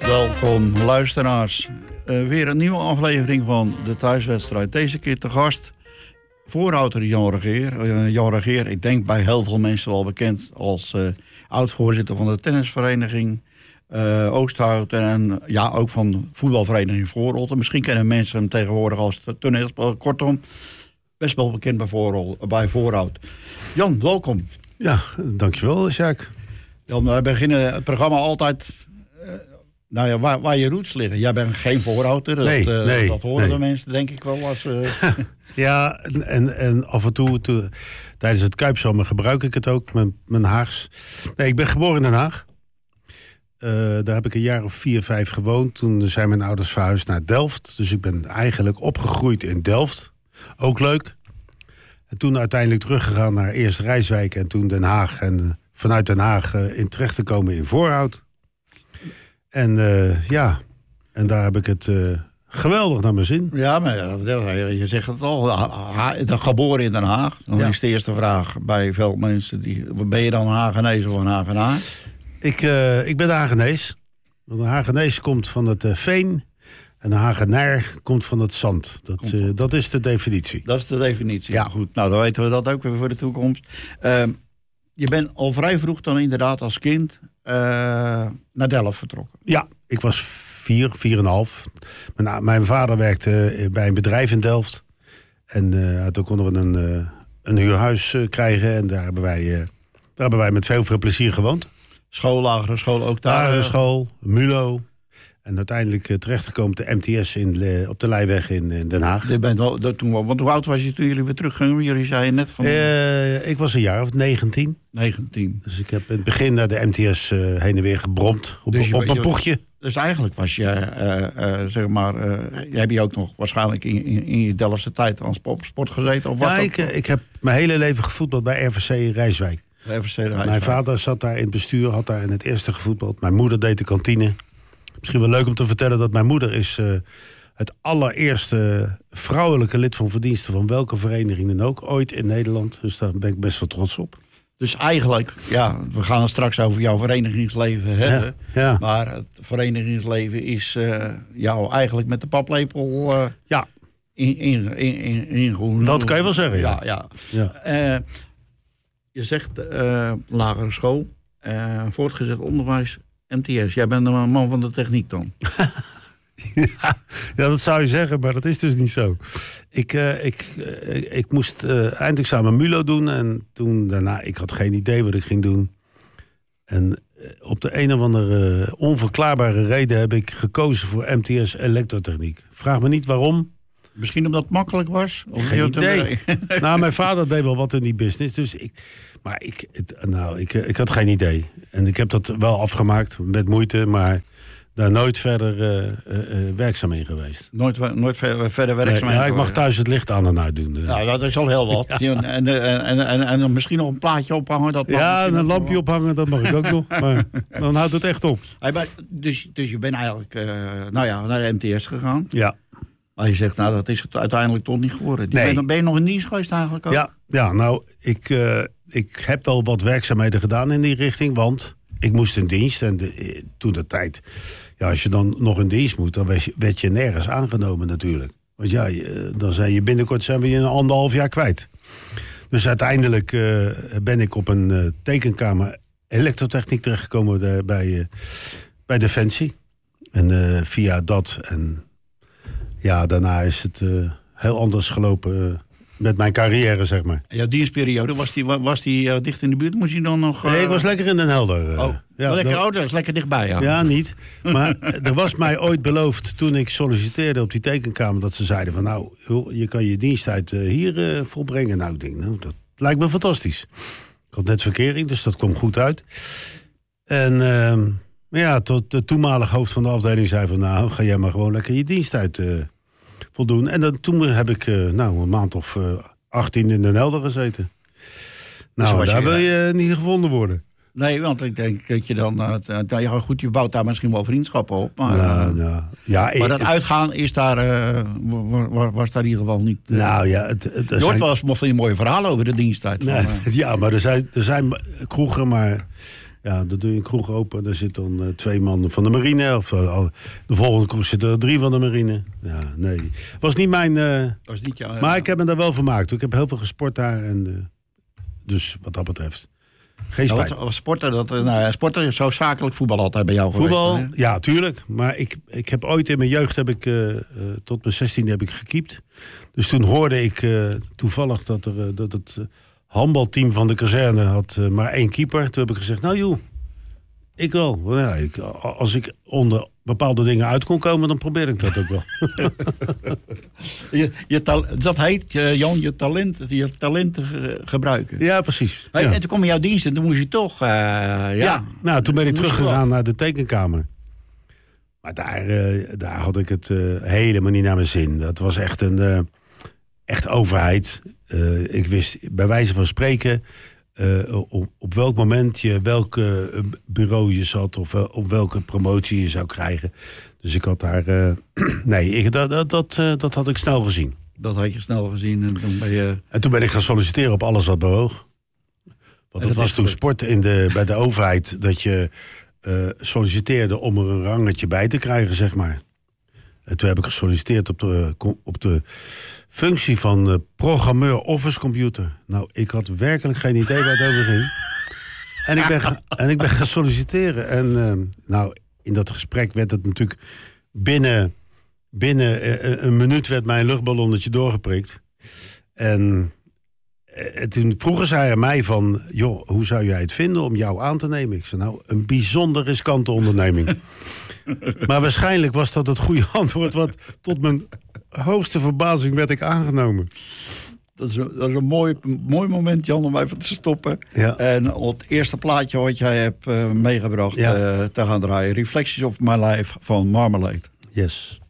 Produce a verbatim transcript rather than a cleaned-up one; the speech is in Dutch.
Welkom luisteraars. Uh, weer een nieuwe aflevering van de thuiswedstrijd. Deze keer te gast voorouder Jan Regeer. Uh, Jan Regeer, ik denk bij heel veel mensen wel bekend als uh, oud-voorzitter van de tennisvereniging uh, Oosthout. En ja, ook van voetbalvereniging Voorholt. Misschien kennen mensen hem tegenwoordig als toneelspeler. Kortom, best wel bekend bij, Voorholt, bij Voorhout. Jan, welkom. Ja, dankjewel, Sjaak. Jan, wij beginnen het programma altijd... Uh, Nou ja, waar, waar je roots liggen. Jij bent geen voorouder. Dat, nee, uh, nee, dat horen nee. de mensen denk ik wel. Als, uh... ja, en, en af en toe, toe tijdens het Kuipzomer gebruik ik het ook, mijn, mijn Haags. Nee, ik ben geboren in Den Haag. Uh, daar heb ik een jaar of vier, vijf gewoond. Toen zijn mijn ouders verhuisd naar Delft. Dus ik ben eigenlijk opgegroeid in Delft. Ook leuk. En toen uiteindelijk teruggegaan naar eerst Rijswijk en toen Den Haag. En vanuit Den Haag uh, in terecht te komen in Voorhout. En uh, ja, en daar heb ik het uh, geweldig naar mijn zin. Ja, maar je zegt het al. Ha- ha- geboren in Den Haag. Dan ja. is de eerste vraag bij veel mensen. Die, ben je dan een Hagenees of een Hagenaar? Ik, uh, ik ben Hagenees. Want een Hagenees komt van het uh, veen. En een Hagenaar komt van het zand. Dat, uh, dat is de definitie. Dat is de definitie. Ja. Goed, nou dan weten we dat ook weer voor de toekomst. Uh, je bent al vrij vroeg dan inderdaad als kind... Uh, naar Delft vertrokken. Ja, ik was vier, vier en een half. Mijn, mijn vader werkte bij een bedrijf in Delft. En uh, toen konden we een, uh, een huurhuis uh, krijgen. En daar hebben, wij, uh, daar hebben wij met veel, veel plezier gewoond. School, lagere school ook daar? Lagere school, MULO. En uiteindelijk uh, terechtgekomen de M T S in, uh, op de Leijweg in, in Den Haag. Je bent wel, dat toen, want hoe oud was je toen jullie weer teruggingen? Jullie zeiden net van... Uh, ik was een jaar of negentien. negentien. Dus ik heb in het begin naar de M T S uh, heen en weer gebromd. Op, dus je, op een pochtje. Dus eigenlijk was je, uh, uh, zeg maar... Uh, heb je ook nog waarschijnlijk in, in, in je Delftse tijd aan sport gezeten? Of ja, was ik, dat... ik heb mijn hele leven gevoetbald bij R V C Rijswijk. R V C Rijswijk. Mijn vader zat daar in het bestuur, had daar in het eerste gevoetbald. Mijn moeder deed de kantine. Misschien wel leuk om te vertellen dat mijn moeder is uh, het allereerste vrouwelijke lid van verdiensten van welke vereniging dan ook ooit in Nederland. Dus daar ben ik best wel trots op. Dus eigenlijk, ja, we gaan het straks over jouw verenigingsleven hebben. Ja, ja. Maar het verenigingsleven is uh, jou eigenlijk met de paplepel uh, ja. in, in, in, in, in dat kan je wel zeggen, ja. ja, ja. ja. Uh, je zegt uh, lagere school, uh, voortgezet onderwijs, M T S. Jij bent een man van de techniek dan? ja, ja, dat zou je zeggen, maar dat is dus niet zo. Ik, uh, ik, uh, ik moest uh, eindexamen MULO doen en toen daarna, ik had geen idee wat ik ging doen. En uh, op de een of andere uh, onverklaarbare reden heb ik gekozen voor M T S elektrotechniek. Vraag me niet waarom. Misschien omdat het makkelijk was? Of geen idee. Nou, mijn vader deed wel wat in die business, dus ik... Maar ik, het, nou, ik, ik had geen idee. En ik heb dat wel afgemaakt met moeite, maar daar nooit verder uh, uh, werkzaam in geweest. Nooit, nooit ver, verder werkzaam nee, in ja, ik mag thuis het licht aan en uit doen. Uh. Ja, dat is al heel wat. Ja. En, en, en, en, en dan misschien nog een plaatje ophangen. Dat mag ja, een lampje wel. Ophangen, dat mag ik ook nog. Maar dan houdt het echt op. Hey, maar, dus, dus je bent eigenlijk uh, nou ja, naar de M T S gegaan. Ja. Maar je zegt, nou, dat is het uiteindelijk toch niet geworden. Nee. Ben, ben je nog in dienst geweest eigenlijk ook? Ja, ja nou, ik, uh, ik heb wel wat werkzaamheden gedaan in die richting. Want ik moest in dienst. En de, toen de tijd... Ja, als je dan nog in dienst moet, dan werd je, werd je nergens aangenomen natuurlijk. Want ja, je, dan zei je binnenkort zijn we je een anderhalf jaar kwijt. Dus uiteindelijk uh, ben ik op een uh, tekenkamer elektrotechniek terechtgekomen de, bij, uh, bij Defensie. En uh, via dat en... Ja, daarna is het uh, heel anders gelopen uh, met mijn carrière, zeg maar. En jouw dienstperiode, was die, was die uh, dicht in de buurt? Moest je dan nog... Uh... Nee, ik was lekker in Den Helder. Uh, oh, ja, lekker, dat... oh, dat is lekker dichtbij, ja. Ja, niet. Maar er was mij ooit beloofd toen ik solliciteerde op die tekenkamer... dat ze zeiden van, nou, je kan je diensttijd uh, hier uh, volbrengen. Nou, ik denk, nou, dat lijkt me fantastisch. Ik had net verkering, dus dat kwam goed uit. En... Uh, Maar ja, tot de toenmalige hoofd van de afdeling zei van... nou, ga jij maar gewoon lekker je diensttijd uh, voldoen. En dan, toen heb ik uh, nou, een maand of uh, achttien in Den Helder gezeten. Nou, daar wil je niet gevonden worden. Nee, want ik denk dat je dan... Uh, ja, goed, je bouwt daar misschien wel vriendschappen op. Maar, ja, uh, ja. Ja, maar ik, dat uitgaan is daar, uh, was, was daar in ieder geval niet... Uh, nou ja, het, het, Nooit zijn... was mocht je een mooie verhaal over de diensttijd. Nee, van, uh, ja, maar er zijn, er zijn kroegen, maar... Ja, dan doe je een kroeg open. Daar zitten dan uh, twee man van de marine. Of uh, de volgende kroeg zitten er drie van de marine. Ja, nee. Was niet mijn... Uh, was niet jou, maar ik heb me daar wel vermaakt. Ik heb heel veel gesport daar. En, uh, dus wat dat betreft... Geen spijt. Nou, sporten, dat, nou, sporten is zo zakelijk voetbal altijd bij jou voetbal, geweest. Voetbal, ja, tuurlijk. Maar ik, ik heb ooit in mijn jeugd, heb ik, uh, uh, tot mijn zestiende heb ik gekiept. Dus toen hoorde ik uh, toevallig dat, er, uh, dat het uh, handbalteam van de kazerne had uh, maar één keeper. Toen heb ik gezegd, nou joh, ik wel. Ja, ik, als ik onder bepaalde dingen uit kon komen, dan probeer ik dat ook wel. je, je tal, dat heet, uh, Jan, je talent, je talenten ge, gebruiken. Ja, precies. Hey, ja. En toen kwam in jouw dienst en toen moest je toch... Uh, ja, ja, nou, toen ben ik teruggegaan wel. naar de tekenkamer. Maar daar, uh, daar had ik het uh, helemaal niet naar mijn zin. Dat was echt een uh, echt overheid. Uh, ik wist bij wijze van spreken... Uh, op, op welk moment je welke uh, bureau je zat... of uh, op welke promotie je zou krijgen. Dus ik had daar... Uh, nee, ik, dat, dat, dat, uh, dat had ik snel gezien. Dat had je snel gezien. En toen ben, je... en toen ben ik gaan solliciteren op alles wat bewoog. Want dat, dat was toen goed. Sport in de, bij de overheid... dat je uh, solliciteerde om er een rangetje bij te krijgen, zeg maar. En toen heb ik gesolliciteerd op de... Op de functie van uh, programmeur Office Computer. Nou, ik had werkelijk geen idee waar het over ging. En ik ben, ga, en ik ben gaan solliciteren. En uh, nou, in dat gesprek werd het natuurlijk binnen, binnen uh, een minuut werd mijn luchtballonnetje doorgeprikt. En uh, toen vroegen zij aan mij van, joh, hoe zou jij het vinden om jou aan te nemen? Ik zei, nou, een bijzonder riskante onderneming. Maar waarschijnlijk was dat het goede antwoord, wat tot mijn hoogste verbazing werd ik aangenomen. Dat is een, dat is een mooi, mooi moment, Jan, om even te stoppen. Ja. En het eerste plaatje wat jij hebt uh, meegebracht ja. uh, te gaan draaien. Reflections of My Life van Marmalade. Yes.